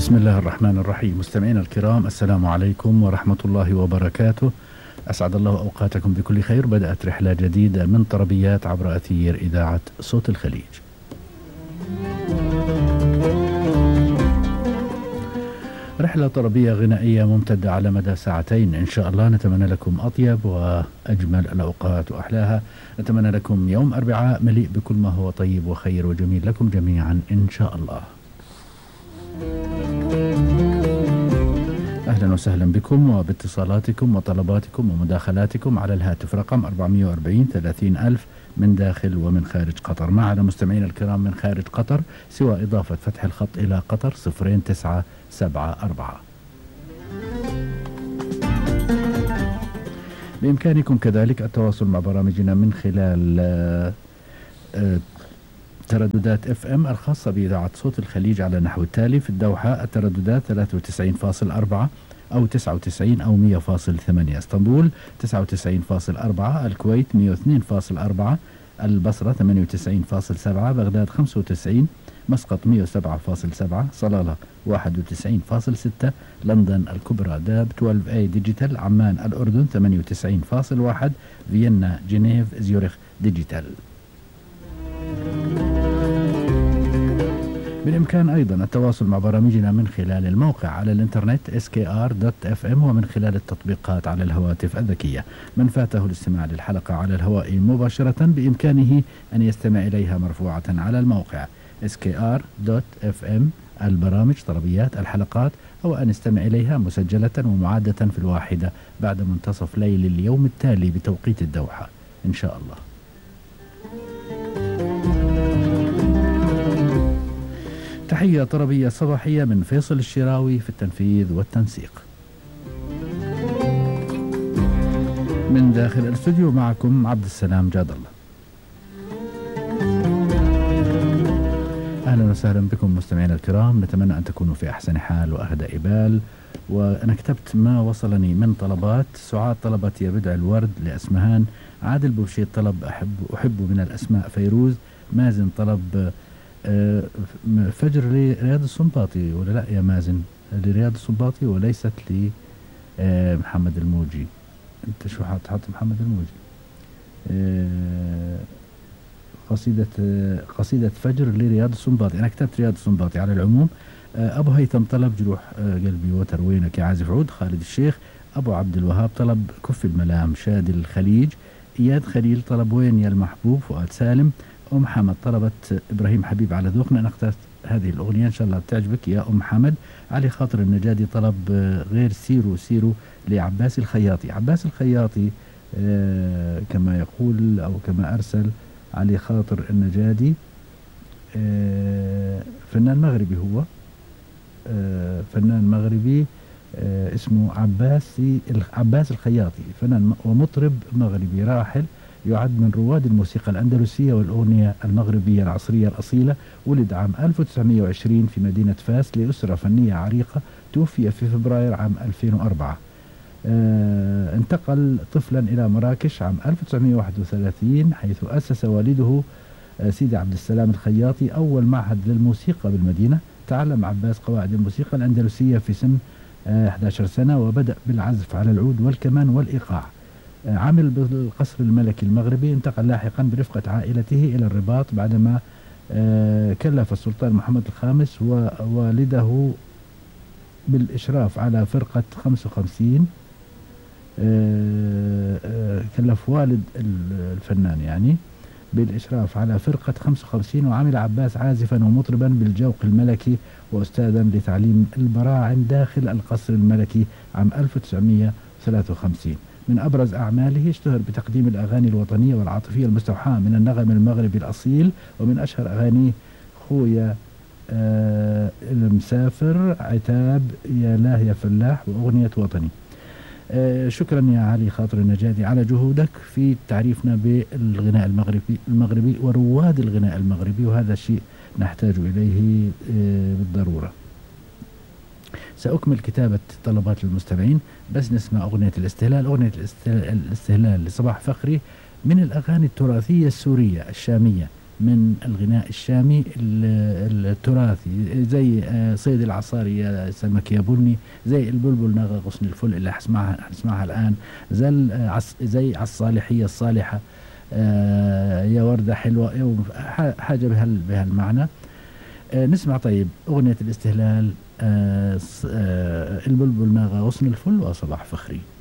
بسم الله الرحمن الرحيم. مستمعينا الكرام، السلام عليكم ورحمة الله وبركاته. أسعد الله أوقاتكم بكل خير. بدأت رحلة جديدة من طربيات عبر أثير إذاعة صوت الخليج. رحلة طربية غنائية ممتدة على مدى ساعتين إن شاء الله. نتمنى لكم أطيب وأجمل الأوقات وأحلاها. نتمنى لكم يوم أربعاء مليء بكل ما هو طيب وخير وجميل لكم جميعا إن شاء الله. أهلا وسهلا بكم وباتصالاتكم وطلباتكم ومداخلاتكم على الهاتف رقم 440 30,000 من داخل ومن خارج قطر. معنا مستمعين الكرام من خارج قطر سوى إضافة فتح الخط إلى قطر 0974. بإمكانكم كذلك التواصل مع برامجنا من خلال ترددات FM الخاصة بإذاعة صوت الخليج على نحو التالي: في الدوحة الترددات 93.4 أو 99 أو 100.8، اسطنبول 99.4، الكويت 102.4، البصرة 98.7، بغداد 95، مسقط 107.7، صلالة 91.6، لندن الكبرى داب 12A ديجيتال، عمان الأردن 98.1، فيينا جنيف زيورخ ديجيتال. بالإمكان أيضا التواصل مع برامجنا من خلال الموقع على الإنترنت skr.fm ومن خلال التطبيقات على الهواتف الذكية. من فاته الاستماع للحلقة على الهواء مباشرة بإمكانه أن يستمع إليها مرفوعة على الموقع skr.fm، البرامج طربيات الحلقات، أو أن يستمع إليها مسجلة ومعادة في الواحدة بعد منتصف ليل اليوم التالي بتوقيت الدوحة إن شاء الله. تحية طربية صباحية من فيصل الشراوي في التنفيذ والتنسيق. من داخل الاستوديو معكم عبد السلام جاد الله. أهلا وسهلا بكم مستمعينا الكرام. نتمنى أن تكونوا في أحسن حال وأهدى بال. وأنا كتبت ما وصلني من طلبات. سعاد طلبت يا بدع الورد لأسمهان، عادل بوشيط طلب أحب من الأسماء فيروز، مازن طلب فجر لرياض السنباطي، ولا لا يا مازن؟ لرياض السنباطي وليست لمحمد الموجي. انت شو حاط محمد الموجي؟ قصيدة فجر لرياض السنباطي. انا كتبت رياض السنباطي على العموم. ابو هيثم طلب جروح قلبي وتر وينك يا عازف عود، خالد الشيخ. ابو عبد الوهاب طلب كف الملام، شادي الخليج. اياد خليل طلب وين يا المحبوب، فؤاد سالم. أم حمد طلبت إبراهيم حبيب على ذوقنا. أنا اخترت هذه الأغنية إن شاء الله تعجبك يا أم حمد. علي خاطر النجادي طلب غير سيرو لعباس الخياطي. عباس الخياطي كما يقول أو كما أرسل علي خاطر النجادي فنان مغربي، هو فنان مغربي اسمه عباس الخياطي، فنان ومطرب مغربي راحل، يعد من رواد الموسيقى الأندلسية والأغنية المغربية العصرية الأصيلة. ولد عام 1920 في مدينة فاس لأسرة فنية عريقة. توفي في فبراير عام 2004. انتقل طفلا إلى مراكش عام 1931 حيث أسس والده سيدي عبد السلام الخياطي أول معهد للموسيقى بالمدينة. تعلم عباس قواعد الموسيقى الأندلسية في سن 11 سنة، وبدأ بالعزف على العود والكمان والإيقاع. عمل بالقصر الملكي المغربي. انتقل لاحقا برفقة عائلته إلى الرباط بعدما كلف السلطان محمد الخامس ووالده بالإشراف على فرقة 55. كلف والد الفنان يعني بالإشراف على فرقة 55. وعمل عباس عازفا ومطربا بالجوق الملكي وأستاذا لتعليم البراعم داخل القصر الملكي عام 1953. من أبرز أعماله اشتهر بتقديم الأغاني الوطنية والعاطفية المستوحاة من النغم المغربي الأصيل، ومن أشهر أغانيه خويا المسافر، عتاب، يا لاه يا فلاح، وأغنية وطني. شكرا يا علي خاطر النجادي على جهودك في تعريفنا بالغناء المغربي ورواد الغناء المغربي، وهذا الشيء نحتاج إليه بالضرورة. سأكمل كتابة طلبات المستمعين، بس نسمع أغنية الاستهلال. أغنية الاستهلال لصباح فخري من الأغاني التراثية السورية الشامية من الغناء الشامي التراثي، زي صيد العصار يا سمك يا بني، زي البلبل نغى غصن الفل اللي هنسمعها الآن، زي عالصالحية الصالحة، يا وردة حلوة، حاجة بهالمعنى. نسمع طيب أغنية الاستهلال، البلبل ناغى غصن الفل وصباح فخري.